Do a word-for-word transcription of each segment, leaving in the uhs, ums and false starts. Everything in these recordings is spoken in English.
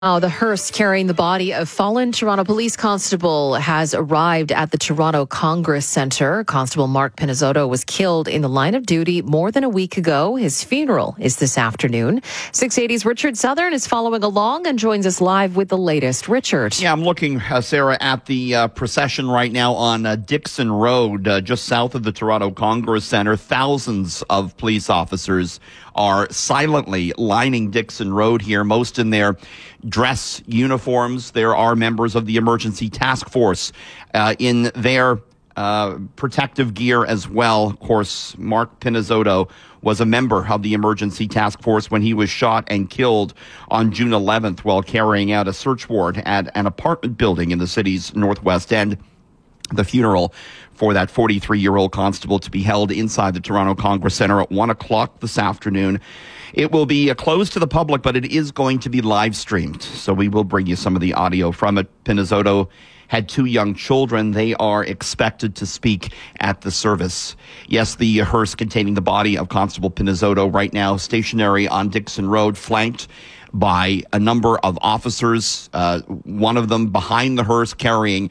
Oh, the hearse carrying the body of fallen Toronto police constable has arrived at the Toronto Congress Centre. Constable Mark Pinizzotto was killed in the line of duty more than a week ago. His funeral is this afternoon. six eighty's Richard Southern is following along and joins us live with the latest. Richard. Yeah, I'm looking, uh, Sarah, at the uh, procession right now on uh, Dixon Road, uh, just south of the Toronto Congress Centre. Thousands of police officers are silently lining Dixon Road here, most in their dress uniforms. There are members of the emergency task force uh, in their uh, protective gear as well. Of course, Mark Pinizzotto was a member of the emergency task force when he was shot and killed on June eleventh while carrying out a search warrant at an apartment building in the city's northwest end. The funeral for that forty-three-year-old constable to be held inside the Toronto Congress Centre at one o'clock this afternoon. It will be uh, closed to the public, but it is going to be live streamed. So we will bring you some of the audio from it. Pinizzotto had two young children. They are expected to speak at the service. Yes, the hearse containing the body of Constable Pinizzotto right now stationary on Dixon Road, flanked by a number of officers, uh, one of them behind the hearse carrying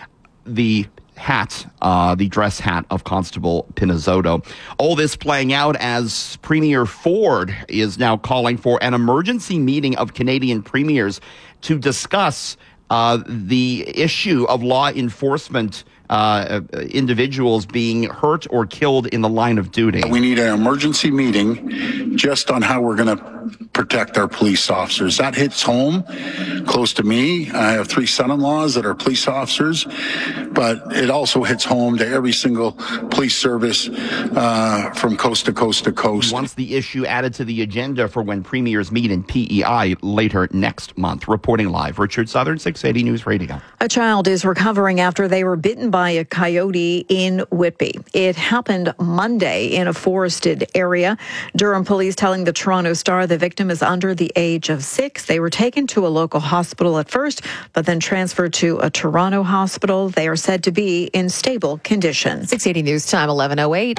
the hat, uh, the dress hat of Constable Pinizzotto. All this playing out as Premier Ford is now calling for an emergency meeting of Canadian premiers to discuss uh, the issue of law enforcement uh, individuals being hurt or killed in the line of duty. We need an emergency meeting just on how we're going to protect our police officers. That hits home close to me. I have three son-in-laws that are police officers, but it also hits home to every single police service uh, from coast to coast to coast. Wants the issue added to the agenda for when premiers meet in P E I later next month. Reporting live, Richard Southern, six eighty News Radio. A child is recovering after they were bitten by a coyote in Whitby. It happened Monday in a forested area. Durham police telling the Toronto Star the victim is under the age of six. They were taken to a local hospital at first, but then transferred to a Toronto hospital. They are said to be in stable condition. six eighty News Time, eleven oh eight.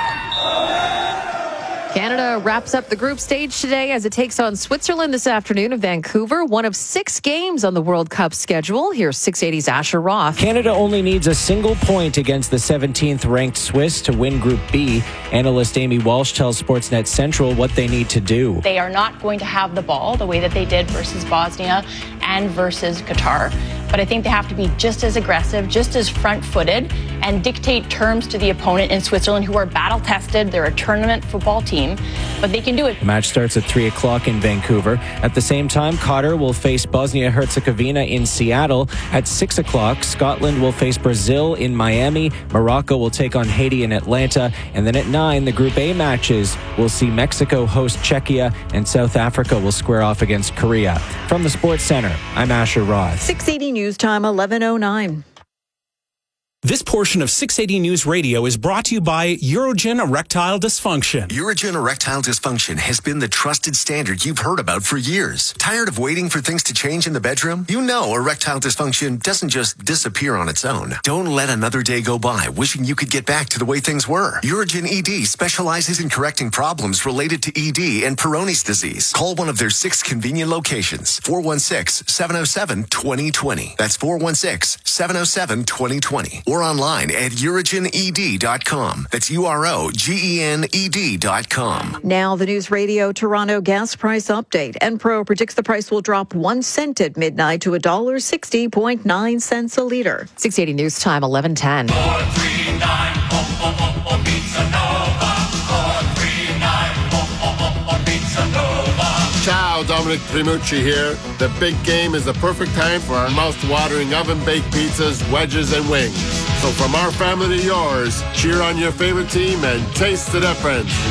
Canada wraps up the group stage today as it takes on Switzerland this afternoon in Vancouver. One of six games on the World Cup schedule. Here's six eighty's Asher Roth. Canada only needs a single point against the seventeenth ranked Swiss to win Group B. Analyst Amy Walsh tells Sportsnet Central what they need to do. They are not going to have the ball the way that they did versus Bosnia and versus Qatar. But I think they have to be just as aggressive, just as front-footed, and dictate terms to the opponent in Switzerland, who are battle-tested. They're a tournament football team, but they can do it. The match starts at three o'clock in Vancouver. At the same time, Qatar will face Bosnia-Herzegovina in Seattle. At six o'clock, Scotland will face Brazil in Miami. Morocco will take on Haiti in Atlanta. And then at nine, the Group A matches will see Mexico host Czechia, and South Africa will square off against Korea. From the Sports Center, I'm Asher Roth. six eighty News Time, eleven oh nine. This portion of six eighty News Radio is brought to you by Urogen Erectile Dysfunction. Urogen Erectile Dysfunction has been the trusted standard you've heard about for years. Tired of waiting for things to change in the bedroom? You know erectile dysfunction doesn't just disappear on its own. Don't let another day go by wishing you could get back to the way things were. Urogen E D specializes in correcting problems related to E D and Peyronie's disease. Call one of their six convenient locations. four one six, seven oh seven, two oh two oh. That's four one six, seven oh seven, two oh two oh. Or online at urogen e d dot com. That's U R O G E N E D dot com. Now the News Radio Toronto gas price update. Enpro predicts the price will drop one cent at midnight to one dollar sixty point nine cents a litre. six eighty News Time, eleven ten. Ciao, Dominic Primucci here. The big game is the perfect time for our mouth-watering oven-baked pizzas, wedges, and wings. So from our family to yours, cheer on your favorite team and taste the difference.